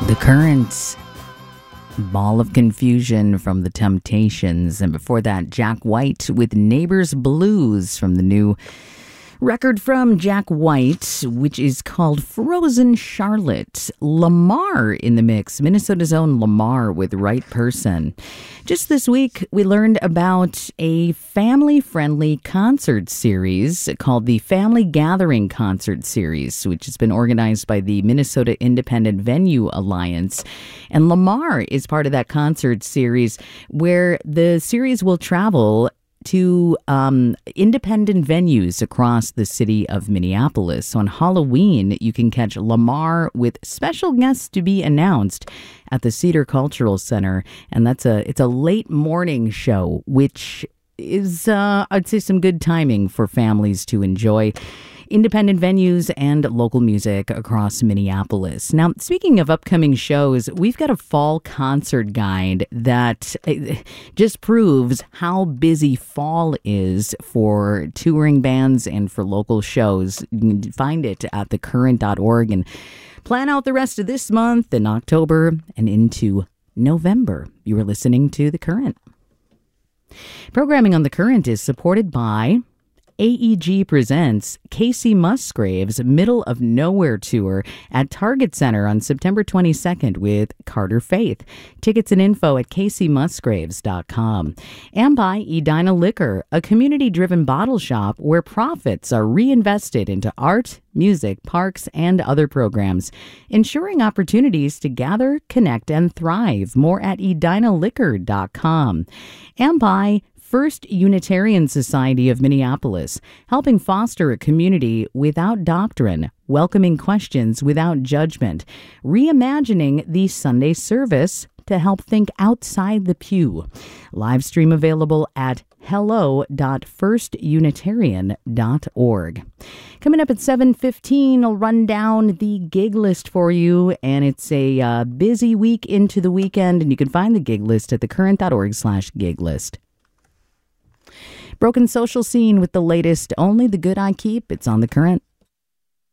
The Current, Ball of Confusion from The Temptations. And before that, Jack White with Neighbors Blues from the new record from Jack White, which is called Frozen Charlotte. Lamar in the mix, Minnesota's own Lamar with Right Person. Just this week, we learned about a family-friendly concert series called the Family Gathering Concert Series, which has been organized by the Minnesota Independent Venue Alliance. And Lamar is part of that concert series, where the series will travel to independent venues across the city of Minneapolis. So on Halloween, you can catch Lamar with special guests to be announced at the Cedar Cultural Center, and it's a late morning show, which is I'd say some good timing for families to enjoy independent venues and local music across Minneapolis. Now, speaking of upcoming shows, we've got a fall concert guide that just proves how busy fall is for touring bands and for local shows. You can find it at thecurrent.org and plan out the rest of this month in October and into November. You are listening to The Current. Programming on The Current is supported by AEG presents Casey Musgrave's Middle of Nowhere Tour at Target Center on September 22nd with Carter Faith. Tickets and info at caseymusgraves.com. And by Edina Liquor, a community-driven bottle shop where profits are reinvested into art, music, parks, and other programs, ensuring opportunities to gather, connect, and thrive. More at edinaliquor.com. And by First Unitarian Society of Minneapolis, helping foster a community without doctrine, welcoming questions without judgment, reimagining the Sunday service to help think outside the pew. Live stream available at hello.firstunitarian.org. Coming up at 7:15, I'll run down the gig list for you, and it's a busy week into the weekend, and you can find the gig list at thecurrent.org/gig list. Broken Social Scene with the latest Only the Good I Keep. It's on The Current.